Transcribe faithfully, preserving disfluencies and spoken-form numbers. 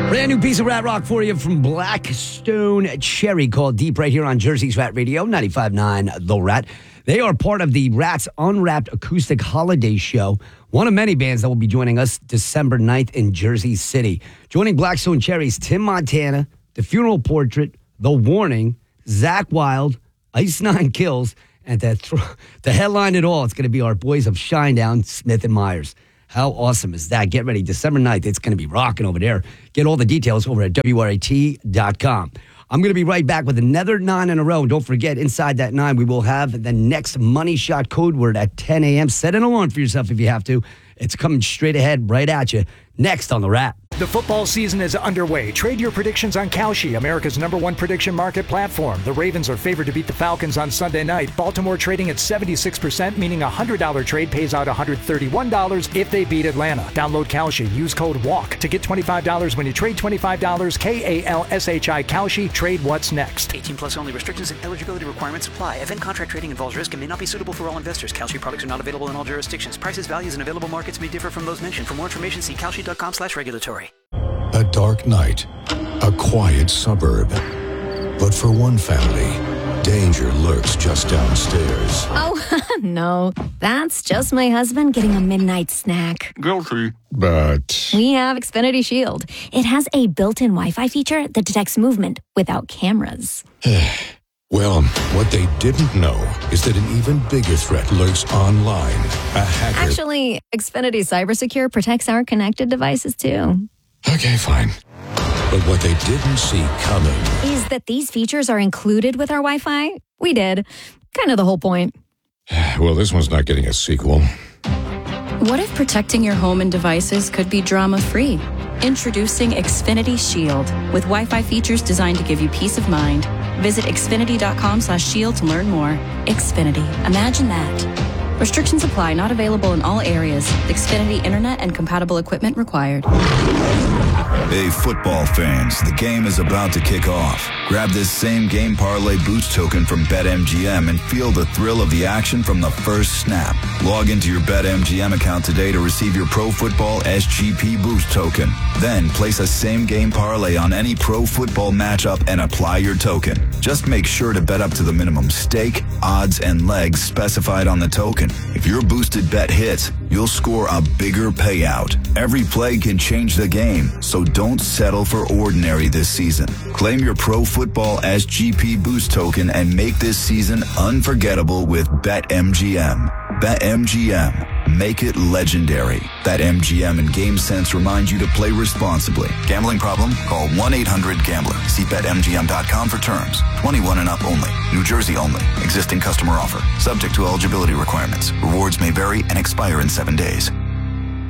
Brand new piece of rat rock for you from Blackstone Cherry called Deep right here on Jersey's Rat Radio, ninety-five point nine The Rat. They are part of the Rats Unwrapped Acoustic Holiday Show, one of many bands that will be joining us December ninth in Jersey City. Joining Blackstone Cherry's Tim Montana, The Funeral Portrait, The Warning, Zach Wild, Ice Nine Kills, and to, th- to headline it all, it's going to be our boys of Shinedown, Smith and Myers. How awesome is that? Get ready. December ninth, it's going to be rocking over there. Get all the details over at W R A T dot com. I'm going to be right back with another nine in a row. Don't forget, inside that nine, we will have the next Money Shot code word at ten a.m. Set an alarm for yourself if you have to. It's coming straight ahead, right at you. Next on The Rat. The football season is underway. Trade your predictions on Kalshi, America's number one prediction market platform. The Ravens are favored to beat the Falcons on Sunday night. Baltimore trading at seventy-six percent, meaning a one hundred dollars trade pays out one hundred thirty-one dollars if they beat Atlanta. Download Kalshi. Use code WALK to get twenty-five dollars when you trade twenty-five dollars. K A L S H I Kalshi. Trade what's next. eighteen plus only. Restrictions and eligibility requirements apply. Event contract trading involves risk and may not be suitable for all investors. Kalshi products are not available in all jurisdictions. Prices, values, and available markets may differ from those mentioned. For more information, see kalshi.com slash regulatory. A dark night, a quiet suburb. But for one family, danger lurks just downstairs. Oh, no. That's just my husband getting a midnight snack. Guilty. But We have Xfinity Shield. It has a built-in Wi-Fi feature that detects movement without cameras. well, what they didn't know is that an even bigger threat lurks online. A hacker. Actually, Xfinity CyberSecure protects our connected devices, too. Okay, fine. But what they didn't see coming Is that these features are included with our Wi-Fi? We did. Kind of the whole point. Well, this one's not getting a sequel. What if protecting your home and devices could be drama-free? Introducing Xfinity Shield with Wi-Fi features designed to give you peace of mind. Visit xfinity.com slash shield to learn more. Xfinity. Imagine that. Restrictions apply. Not available in all areas. Xfinity Internet and compatible equipment required. Hey, football fans, the game is about to kick off. Grab this same game parlay boost token from BetMGM and feel the thrill of the action from the first snap. Log into your BetMGM account today to receive your Pro Football S G P boost token. Then place a same game parlay on any pro football matchup and apply your token. Just make sure to bet up to the minimum stake, odds, and legs specified on the token. If your boosted bet hits, you'll score a bigger payout. Every play can change the game, so don't settle for ordinary this season. Claim your Pro Football S G P boost token and make this season unforgettable with BetMGM. BetMGM. Make it legendary. BetMGM and GameSense remind you to play responsibly. Gambling problem? Call one eight hundred gambler. See Bet M G M dot com for terms. twenty-one and up only. New Jersey only. Existing customer offer. Subject to eligibility requirements. Rewards may vary and expire in seven days.